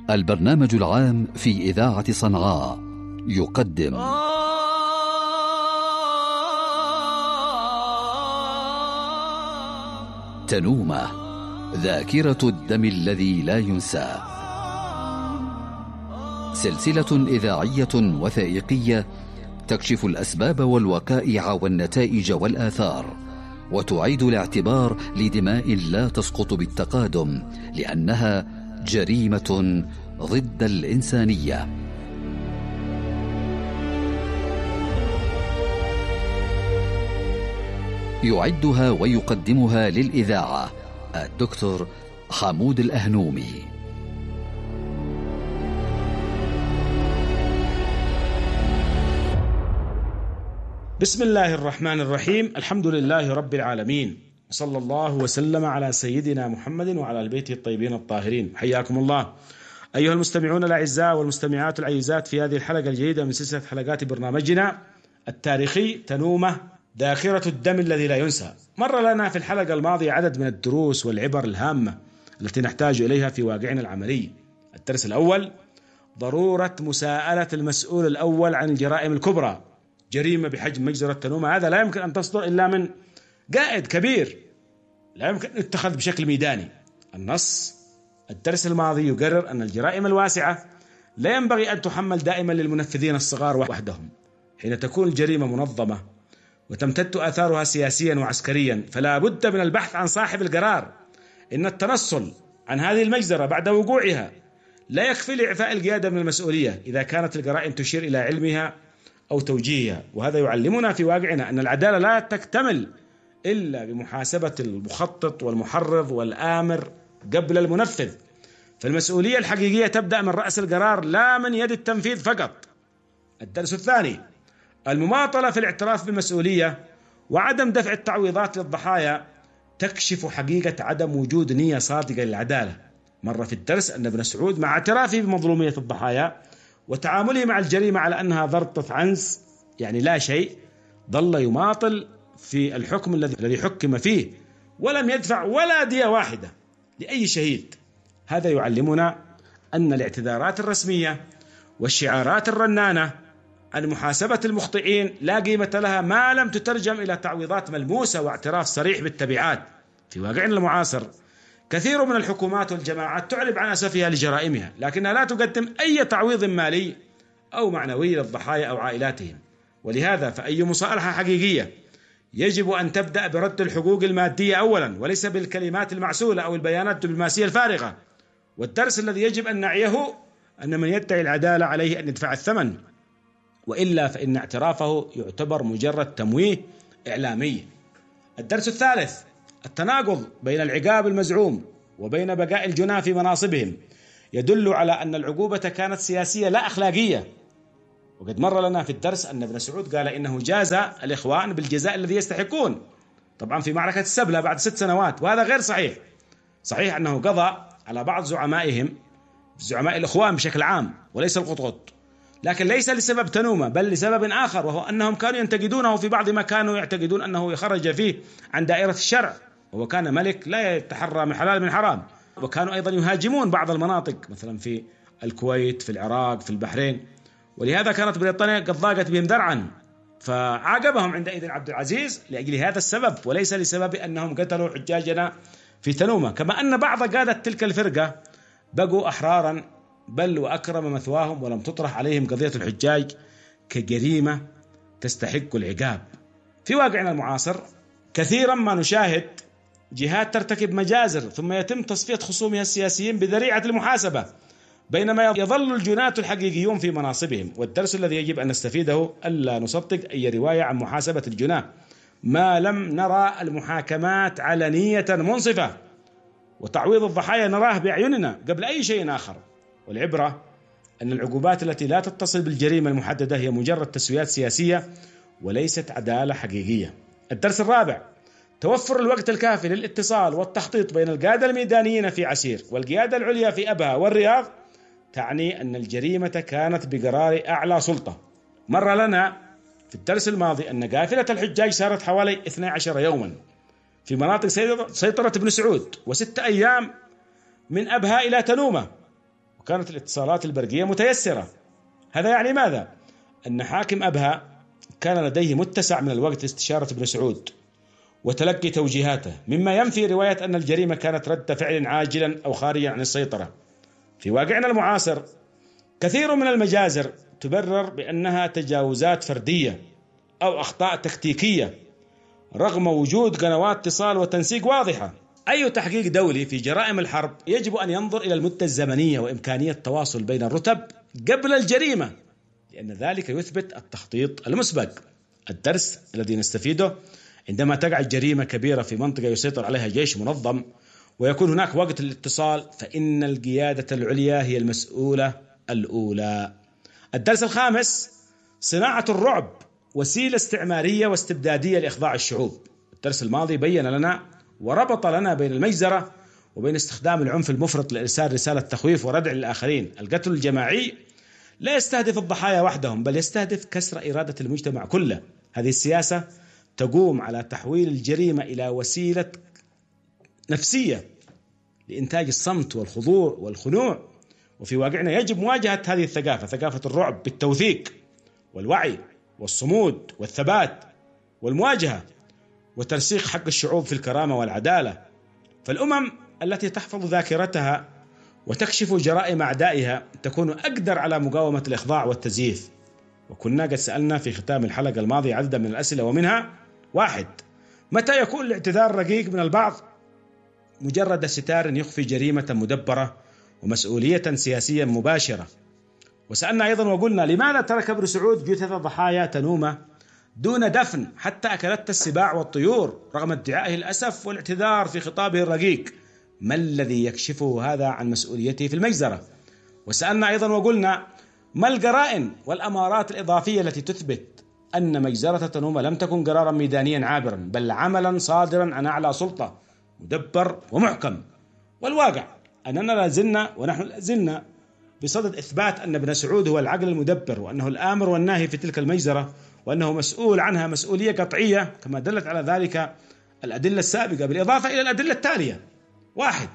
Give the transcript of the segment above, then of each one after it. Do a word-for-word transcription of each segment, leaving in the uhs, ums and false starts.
البرنامج العام في إذاعة صنعاء يقدم تنومة، ذاكرة الدم الذي لا ينسى. سلسلة إذاعية وثائقية تكشف الأسباب والوقائع والنتائج والآثار، وتعيد الاعتبار لدماء لا تسقط بالتقادم، لأنها جريمة ضد الإنسانية. يعدها ويقدمها للإذاعة الدكتور حمود الأهنومي. بسم الله الرحمن الرحيم. الحمد لله رب العالمين، صلى الله وسلم على سيدنا محمد وعلى آل بيته الطيبين الطاهرين. حياكم الله أيها المستمعون الأعزاء والمستمعات العزيزات في هذه الحلقة الجديدة من سلسلة حلقات برنامجنا التاريخي تنومة، ذاكرة الدم الذي لا ينسى. مر لنا في الحلقة الماضية عدد من الدروس والعبر الهامة التي نحتاج إليها في واقعنا العملي. الدرس الأول: ضرورة مساءلة المسؤول الأول عن الجرائم الكبرى. جريمة بحجم مجزرة تنومة هذا لا يمكن أن تصدر إلا من قائد كبير، لا يمكن أن يتخذ بشكل ميداني. النص الدرس الماضي يقرر أن الجرائم الواسعة لا ينبغي أن تحمل دائما للمنفذين الصغار وحدهم. حين تكون الجريمة منظمة وتمتد آثارها سياسيا وعسكريا، فلا بد من البحث عن صاحب القرار. إن التنصل عن هذه المجزرة بعد وقوعها لا يكفي لإعفاء القيادة من المسؤولية إذا كانت الجرائم تشير إلى علمها أو توجيهها. وهذا يعلمنا في واقعنا أن العدالة لا تكتمل إلا بمحاسبة المخطط والمحرض والآمر قبل المنفذ. فالمسؤولية الحقيقية تبدأ من رأس القرار لا من يد التنفيذ فقط. الدرس الثاني: المماطلة في الاعتراف بالمسؤولية وعدم دفع التعويضات للضحايا تكشف حقيقة عدم وجود نية صادقة للعدالة. مر في الدرس أن ابن سعود مع اعترافه بمظلومية الضحايا وتعامله مع الجريمة على أنها ضربة عنز، يعني لا شيء، ظل يماطل في الحكم الذي الذي حكم فيه ولم يدفع ولا دية واحدة لأي شهيد. هذا يعلمنا أن الاعتذارات الرسمية والشعارات الرنانة عن محاسبة المخطئين لا قيمة لها ما لم تترجم إلى تعويضات ملموسة واعتراف صريح بالتبعات. في واقعنا المعاصر كثير من الحكومات والجماعات تعرب عن أسفها لجرائمها، لكنها لا تقدم أي تعويض مالي أو معنوي للضحايا أو عائلاتهم. ولهذا فأي مصالحة حقيقية يجب أن تبدأ برد الحقوق المادية أولا، وليس بالكلمات المعسولة أو البيانات الدبلوماسية الفارغة. والدرس الذي يجب أن نعيه أن من يدعي العدالة عليه أن يدفع الثمن، وإلا فإن اعترافه يعتبر مجرد تمويه إعلامي. الدرس الثالث: التناقض بين العقاب المزعوم وبين بقاء الجناة في مناصبهم يدل على أن العقوبة كانت سياسية لا أخلاقية. وقد مر لنا في الدرس أن ابن سعود قال إنه جاز الإخوان بالجزاء الذي يستحقون، طبعا في معركة السبلة بعد ست سنوات، وهذا غير صحيح. صحيح أنه قضى على بعض زعمائهم، زعماء الإخوان بشكل عام وليس القطقط، لكن ليس لسبب تنومة بل لسبب آخر، وهو أنهم كانوا ينتقدونه في بعض ما كانوا يعتقدون أنه خرج فيه عن دائرة الشرع، وهو كان ملك لا يتحرى من حلال من حرام. وكانوا أيضا يهاجمون بعض المناطق مثلا في الكويت، في العراق، في البحرين، ولهذا كانت بريطانيا قد ضاقت بهم ذرعا، فعاقبهم عندئذ عبد العزيز لأجل هذا السبب، وليس لسبب أنهم قتلوا حجاجنا في تنومة. كما أن بعض قادة تلك الفرقة بقوا أحرارا، بل وأكرم مثواهم، ولم تطرح عليهم قضية الحجاج كجريمة تستحق العقاب. في واقعنا المعاصر كثيرا ما نشاهد جهات ترتكب مجازر ثم يتم تصفية خصومها السياسيين بذريعة المحاسبة، بينما يظل الجناة الحقيقيون في مناصبهم. والدرس الذي يجب أن نستفيده ألا نصدق أي رواية عن محاسبة الجناة ما لم نرى المحاكمات علنية منصفة، وتعويض الضحايا نراه بأعيننا قبل أي شيء آخر. والعبرة أن العقوبات التي لا تتصل بالجريمة المحددة هي مجرد تسويات سياسية وليست عدالة حقيقية. الدرس الرابع: توفر الوقت الكافي للاتصال والتخطيط بين القادة الميدانيين في عسير والقيادة العليا في أبها والرياض تعني أن الجريمة كانت بقرار أعلى سلطة. مر لنا في الدرس الماضي أن قافلة الحجاج سارت حوالي اثني عشر يوما في مناطق سيطرة ابن سعود، وست أيام من أبها إلى تنومة. وكانت الاتصالات البرقية متيسرة. هذا يعني ماذا؟ أن حاكم أبها كان لديه متسع من الوقت لاستشارة ابن سعود وتلقي توجيهاته، مما ينفي رواية أن الجريمة كانت رد فعل عاجلا أو خارجا عن السيطرة. في واقعنا المعاصر كثير من المجازر تبرر بأنها تجاوزات فردية أو أخطاء تكتيكية رغم وجود قنوات اتصال وتنسيق واضحة. أي تحقيق دولي في جرائم الحرب يجب أن ينظر إلى المدة الزمنية وإمكانية التواصل بين الرتب قبل الجريمة، لأن ذلك يثبت التخطيط المسبق. الدرس الذي نستفيده: عندما تقع جريمة كبيرة في منطقة يسيطر عليها جيش منظم ويكون هناك وقت للاتصال، فإن القيادة العليا هي المسؤولة الأولى. الدرس الخامس: صناعة الرعب وسيلة استعمارية واستبدادية لإخضاع الشعوب. الدرس الماضي بين لنا وربط لنا بين المجزرة وبين استخدام العنف المفرط لإرسال رسالة تخويف وردع للآخرين. القتل الجماعي لا يستهدف الضحايا وحدهم، بل يستهدف كسر إرادة المجتمع كله. هذه السياسة تقوم على تحويل الجريمة إلى وسيلة نفسية لإنتاج الصمت والخضوع والخنوع. وفي واقعنا يجب مواجهة هذه الثقافة، ثقافة الرعب، بالتوثيق والوعي والصمود والثبات والمواجهة وترسيخ حق الشعوب في الكرامة والعدالة. فالأمم التي تحفظ ذاكرتها وتكشف جرائم أعدائها تكون أقدر على مقاومة الإخضاع والتزييف. وكنا قد سألنا في ختام الحلقة الماضية عددا من الأسئلة، ومنها: واحد، متى يكون الاعتذار رقيق من البعض مجرد ستار يخفي جريمة مدبرة ومسؤولية سياسية مباشرة؟ وسألنا أيضا وقلنا: لماذا ترك ابن سعود جثث ضحايا تنومة دون دفن حتى أكلت السباع والطيور رغم ادعائه الأسف والاعتذار في خطابه الرقيق؟ ما الذي يكشفه هذا عن مسؤوليته في المجزرة؟ وسألنا أيضا وقلنا: ما القرائن والأمارات الإضافية التي تثبت أن مجزرة تنومة لم تكن قرارا ميدانيا عابرا، بل عملا صادرا عن أعلى سلطة مدبر ومحكم؟ والواقع أننا لازلنا ونحن لازلنا بصدد إثبات أن ابن سعود هو العقل المدبر، وأنه الآمر والناهي في تلك المجزرة، وأنه مسؤول عنها مسؤولية قطعية كما دلت على ذلك الأدلة السابقة، بالإضافة إلى الأدلة التالية. واحد،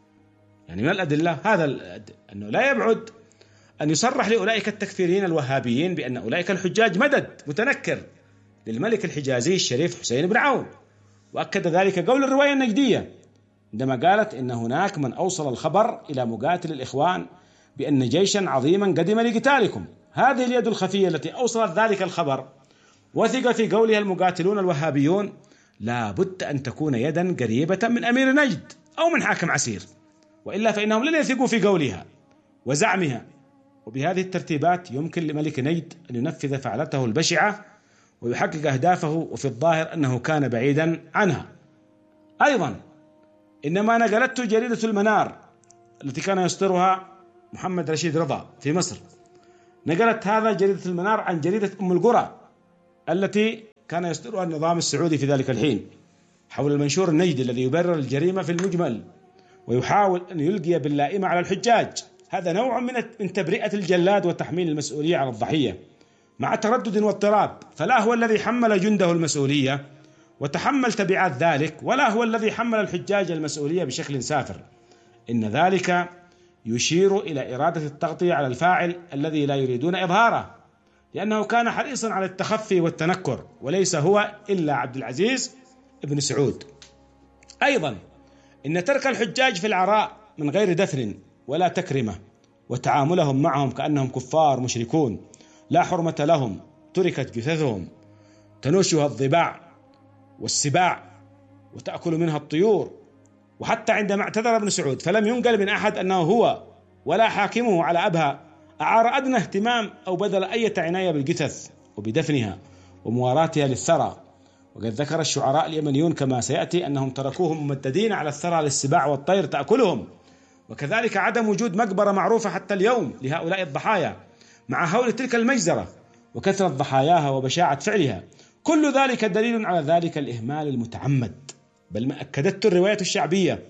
يعني من الأدلة هذا أنه لا يبعد أن يصرح لأولئك التكفيريين الوهابيين بأن أولئك الحجاج مدد متنكر للملك الحجازي الشريف حسين بن عون، وأكد ذلك قول الرواية النجدية عندما قالت إن هناك من أوصل الخبر إلى مقاتل الإخوان بأن جيشا عظيما قدم لقتالكم. هذه اليد الخفية التي أوصلت ذلك الخبر وثق في قولها المقاتلون الوهابيون لا بد أن تكون يدا قريبة من أمير نجد أو من حاكم عسير، وإلا فإنهم لن يثقوا في قولها وزعمها. وبهذه الترتيبات يمكن لملك نجد أن ينفذ فعلته البشعة ويحقق أهدافه، وفي الظاهر أنه كان بعيدا عنها. أيضا إنما نقلته جريدة المنار التي كان يصدرها محمد رشيد رضا في مصر، نقلت هذا جريدة المنار عن جريدة أم القرى التي كان يصدرها النظام السعودي في ذلك الحين حول المنشور النجدي الذي يبرر الجريمة في المجمل ويحاول أن يلقي باللائمة على الحجاج. هذا نوع من تبرئة الجلاد وتحميل المسؤولية على الضحية مع تردد واضطراب، فلا هو الذي حمل جنده المسؤولية وتحمل تبعات ذلك، ولا هو الذي حمل الحجاج المسؤولية بشكل سافر. إن ذلك يشير إلى إرادة التغطية على الفاعل الذي لا يريدون إظهاره، لأنه كان حريصا على التخفي والتنكر، وليس هو إلا عبد العزيز ابن سعود. أيضا إن ترك الحجاج في العراء من غير دفن ولا تكرمة وتعاملهم معهم كأنهم كفار مشركون لا حرمة لهم، تركت جثثهم تنوشها الضباع والسباع وتأكل منها الطيور. وحتى عندما اعتذر ابن سعود فلم ينقل من أحد أنه هو ولا حاكمه على أبها أعار أدنى اهتمام أو بذل أي عناية بالجثث وبدفنها ومواراتها للثرى. وقد ذكر الشعراء اليمنيون كما سيأتي أنهم تركوهم ممددين على الثرى للسباع والطير تأكلهم. وكذلك عدم وجود مقبرة معروفة حتى اليوم لهؤلاء الضحايا مع هول تلك المجزرة وكثرة ضحاياها وبشاعة فعلها. كل ذلك دليل على ذلك الإهمال المتعمد، بل ما أكدته الرواية الشعبية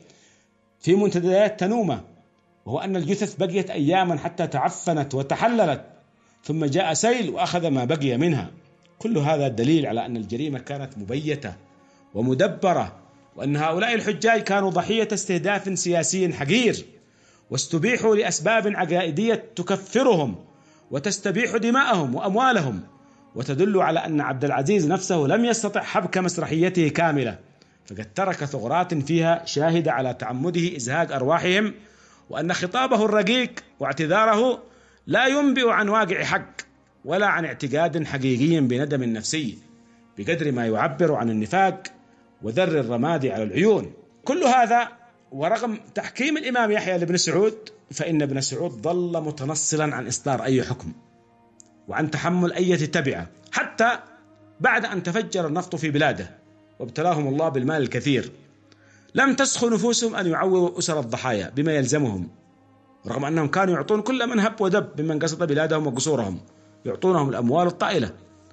في منتديات تنومة، وهو أن الجثث بقيت أياما حتى تعفنت وتحللت ثم جاء سيل وأخذ ما بقي منها. كل هذا دليل على أن الجريمة كانت مبيتة ومدبرة، وأن هؤلاء الحجاج كانوا ضحية استهداف سياسي حقير، واستبيحوا لأسباب عقائدية تكفرهم وتستبيح دماءهم وأموالهم، وتدل على أن عبد العزيز نفسه لم يستطع حبك مسرحيته كاملة، فقد ترك ثغرات فيها شاهدة على تعمده إزهاق أرواحهم، وأن خطابه الرقيق واعتذاره لا ينبئ عن واقع حق ولا عن اعتقاد حقيقي بندم نفسي، بقدر ما يعبر عن النفاق وذر الرماد على العيون. كل هذا ورغم تحكيم الإمام يحيى لابن سعود، فإن ابن سعود ظل متنصلا عن إصدار أي حكم وعن تحمل أي تبعة، حتى بعد أن تفجر النفط في بلاده وابتلاهم الله بالمال الكثير لم تسخ نفوسهم أن يعوضوا أسر الضحايا بما يلزمهم، رغم أنهم كانوا يعطون كل من هب ودب ممن قصد بلادهم وقصورهم، يعطونهم الأموال الطائلة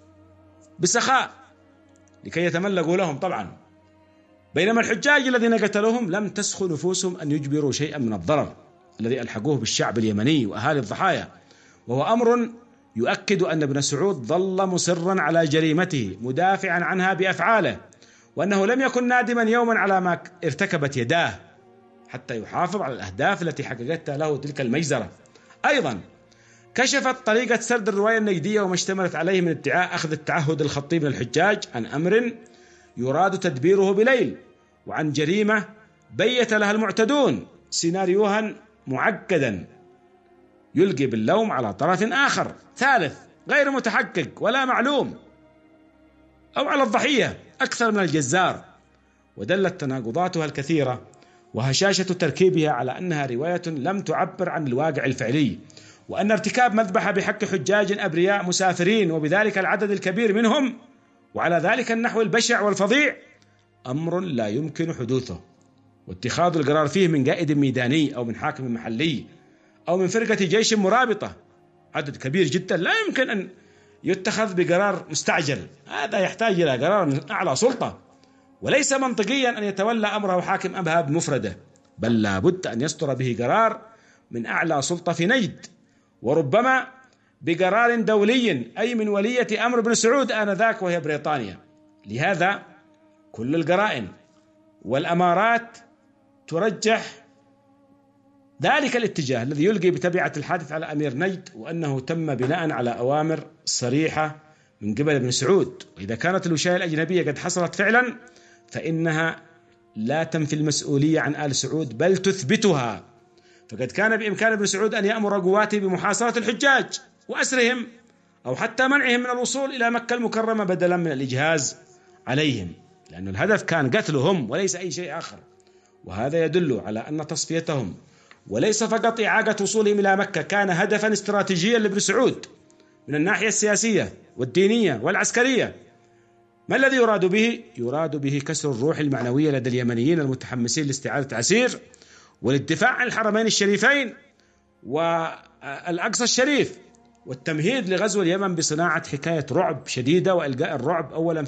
بسخاء لكي يتملقوا لهم طبعا، بينما الحجاج الذين قتلوهم لم تسخ نفوسهم أن يجبروا شيئا من الضرر الذي ألحقوه بالشعب اليمني وأهالي الضحايا، وهو أمر يؤكد أن ابن سعود ظل مصرا على جريمته مدافعا عنها بأفعاله، وأنه لم يكن نادما يوما على ما ارتكبت يداه حتى يحافظ على الأهداف التي حققتها له تلك المجزرة. أيضا كشفت طريقة سرد الرواية النجدية وما اشتملت عليه من ادعاء أخذ التعهد الخطي من الحجاج عن أمر يراد تدبيره بليل، وعن جريمة بيت لها المعتدون سيناريوها معقدا يلقي باللوم على طرف آخر ثالث غير متحقق ولا معلوم، أو على الضحية أكثر من الجزار. ودلت تناقضاتها الكثيرة وهشاشة تركيبها على أنها رواية لم تعبر عن الواقع الفعلي، وأن ارتكاب مذبحة بحق حجاج أبرياء مسافرين وبذلك العدد الكبير منهم وعلى ذلك النحو البشع والفظيع أمر لا يمكن حدوثه، واتخاذ القرار فيه من قائد ميداني أو من حاكم محلي أو من فرقة جيش مرابطة عدد كبير جدا لا يمكن أن يتخذ بقرار مستعجل، هذا يحتاج إلى قرار من أعلى سلطة، وليس منطقيا أن يتولى أمره حاكم أبهى بمفرده، بل لا بد أن يصدر به قرار من أعلى سلطة في نجد، وربما بقرار دولي أي من ولية أمر بن سعود آنذاك وهي بريطانيا. لهذا كل القرائن والأمارات ترجح ذلك الاتجاه الذي يلقي بتبعة الحادث على أمير نجد، وأنه تم بناء على أوامر صريحة من قبل ابن سعود، وإذا كانت الوشاية الأجنبية قد حصلت فعلا فإنها لا تنفي المسؤولية عن آل سعود بل تثبتها، فقد كان بإمكان ابن سعود أن يأمر قواته بمحاصرة الحجاج وأسرهم أو حتى منعهم من الوصول إلى مكة المكرمة بدلا من الإجهاز عليهم، لأن الهدف كان قتلهم وليس أي شيء آخر، وهذا يدل على أن تصفيتهم وليس فقط إعادة وصولهم إلى مكة كان هدفا استراتيجيا لابن سعود من الناحية السياسية والدينية والعسكرية. ما الذي يراد به؟ يراد به كسر الروح المعنوية لدى اليمنيين المتحمسين لاستعادة عسير والدفاع عن الحرمين الشريفين والأقصى الشريف، والتمهيد لغزو اليمن بصناعة حكاية رعب شديدة وإلقاء الرعب أولا